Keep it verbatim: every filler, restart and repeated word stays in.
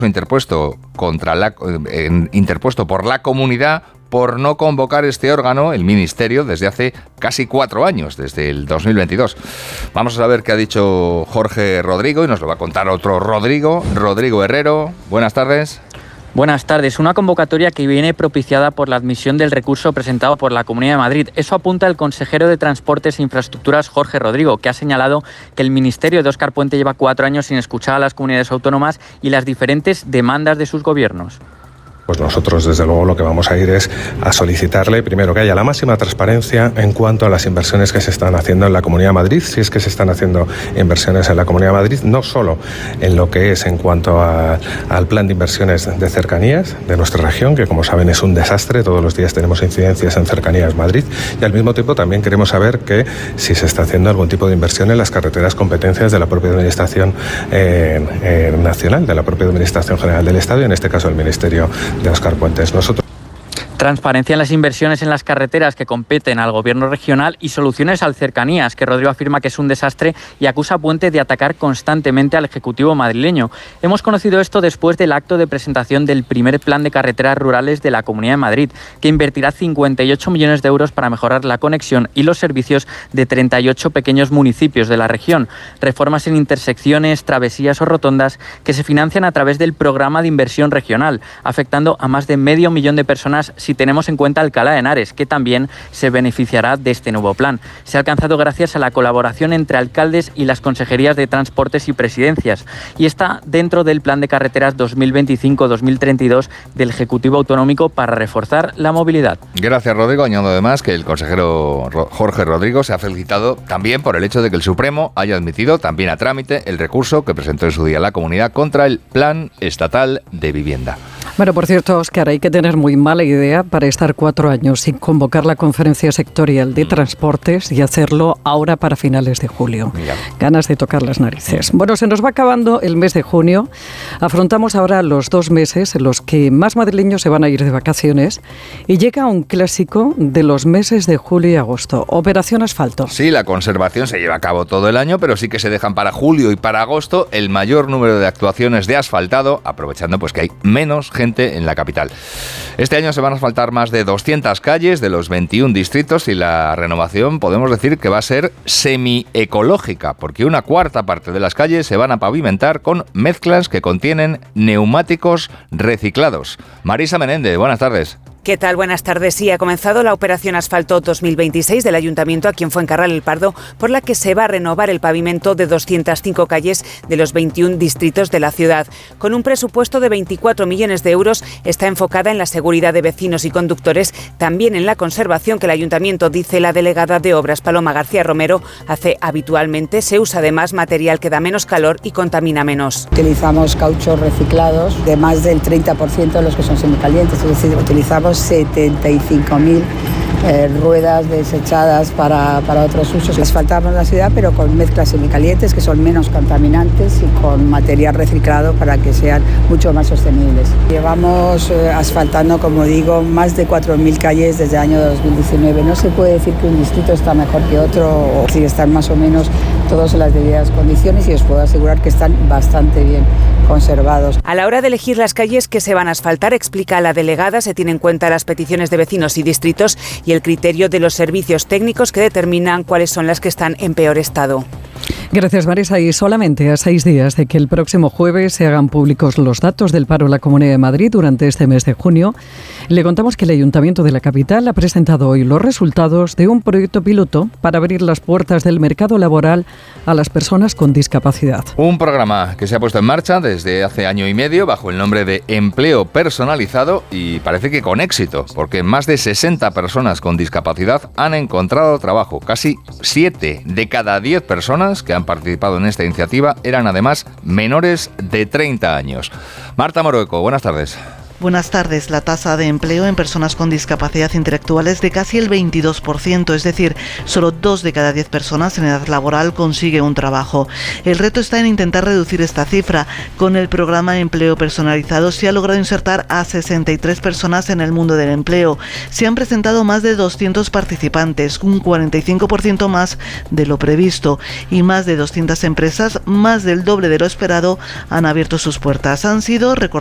interpuesto contra la eh, interpuesto por la comunidad por no convocar este órgano, el Ministerio, desde hace casi cuatro años, desde el dos mil veintidós. Vamos a saber qué ha dicho Jorge Rodrigo y nos lo va a contar otro Rodrigo, Rodrigo Herrero. Buenas tardes. Buenas tardes. Una convocatoria que viene propiciada por la admisión del recurso presentado por la Comunidad de Madrid. Eso apunta el consejero de Transportes e Infraestructuras, Jorge Rodrigo, que ha señalado que el Ministerio de Óscar Puente lleva cuatro años sin escuchar a las comunidades autónomas y las diferentes demandas de sus gobiernos. Pues nosotros, desde luego, lo que vamos a ir es a solicitarle, primero, que haya la máxima transparencia en cuanto a las inversiones que se están haciendo en la Comunidad de Madrid, si es que se están haciendo inversiones en la Comunidad de Madrid, no solo en lo que es en cuanto a, al plan de inversiones de cercanías de nuestra región, que como saben es un desastre, todos los días tenemos incidencias en Cercanías Madrid, y al mismo tiempo también queremos saber que si se está haciendo algún tipo de inversión en las carreteras competencias de la propia Administración eh, eh, Nacional, de la propia Administración General del Estado, y en este caso el Ministerio de Óscar Puentes. Nosotros Transparencia en las inversiones en las carreteras que competen al gobierno regional y soluciones al cercanías, que Rodrigo afirma que es un desastre y acusa a Puente de atacar constantemente al Ejecutivo madrileño. Hemos conocido esto después del acto de presentación del primer plan de carreteras rurales de la Comunidad de Madrid, que invertirá cincuenta y ocho millones de euros para mejorar la conexión y los servicios de treinta y ocho pequeños municipios de la región. Reformas en intersecciones, travesías o rotondas que se financian a través del programa de inversión regional, afectando a más de medio millón de personas si tenemos en cuenta Alcalá de Henares, que también se beneficiará de este nuevo plan. Se ha alcanzado gracias a la colaboración entre alcaldes y las consejerías de Transportes y Presidencias, y está dentro del Plan de Carreteras dos mil veinticinco dos mil treinta y dos del Ejecutivo Autonómico para reforzar la movilidad. Gracias, Rodrigo. Añado además que el consejero Jorge Rodrigo se ha felicitado también por el hecho de que el Supremo haya admitido también a trámite el recurso que presentó en su día la comunidad contra el Plan Estatal de Vivienda. Bueno, por cierto, Óscar, hay que tener muy mala idea para estar cuatro años sin convocar la conferencia sectorial de transportes y hacerlo ahora para finales de julio. Mira. Ganas de tocar las narices. Bueno, se nos va acabando el mes de junio. Afrontamos ahora los dos meses en los que más madrileños se van a ir de vacaciones y llega un clásico de los meses de julio y agosto. Operación Asfalto. Sí, la conservación se lleva a cabo todo el año, pero sí que se dejan para julio y para agosto el mayor número de actuaciones de asfaltado, aprovechando pues que hay menos gente en la capital. Este año se van a asfaltar más de doscientas calles de los veintiún distritos y la renovación podemos decir que va a ser semi-ecológica, porque una cuarta parte de las calles se van a pavimentar con mezclas que contienen neumáticos reciclados. Marisa Menéndez, buenas tardes. ¿Qué tal? Buenas tardes. Sí, ha comenzado la operación Asfalto dos mil veintiséis del Ayuntamiento aquí en Fuencarral el Pardo, por la que se va a renovar el pavimento de doscientas cinco calles de los veintiún distritos de la ciudad. Con un presupuesto de veinticuatro millones de euros, está enfocada en la seguridad de vecinos y conductores, también en la conservación que el Ayuntamiento, dice la delegada de Obras, Paloma García Romero, hace habitualmente. Se usa además material que da menos calor y contamina menos. Utilizamos cauchos reciclados de más del treinta por ciento de los que son semicalientes, es decir, utilizamos setenta y cinco mil eh, ruedas desechadas para, para otros usos. Asfaltamos la ciudad, pero con mezclas semicalientes que son menos contaminantes y con material reciclado para que sean mucho más sostenibles. Llevamos eh, asfaltando, como digo, más de cuatro mil calles desde el año dos mil diecinueve. No se puede decir que un distrito está mejor que otro, o si están más o menos todos en las debidas condiciones, y os puedo asegurar que están bastante bien conservados. A la hora de elegir las calles que se van a asfaltar, explica la delegada, se tiene en cuenta las peticiones de vecinos y distritos y el criterio de los servicios técnicos que determinan cuáles son las que están en peor estado. Gracias, Marisa. Y solamente a seis días de que el próximo jueves se hagan públicos los datos del paro en la Comunidad de Madrid durante este mes de junio, le contamos que el Ayuntamiento de la capital ha presentado hoy los resultados de un proyecto piloto para abrir las puertas del mercado laboral a las personas con discapacidad. Un programa que se ha puesto en marcha desde hace año y medio bajo el nombre de Empleo Personalizado y parece que con éxito, porque más de sesenta personas con discapacidad han encontrado trabajo. Casi siete de cada diez personas que han participado en esta iniciativa eran además menores de treinta años. Marta Morueco, buenas tardes. Buenas tardes. La tasa de empleo en personas con discapacidad intelectual es de casi el veintidós por ciento, es decir, solo dos de cada diez personas en edad laboral consigue un trabajo. El reto está en intentar reducir esta cifra. Con el programa Empleo Personalizado se ha logrado insertar a sesenta y tres personas en el mundo del empleo. Se han presentado más de doscientos participantes, un cuarenta y cinco por ciento más de lo previsto, y más de doscientas empresas, más del doble de lo esperado, han abierto sus puertas. Han sido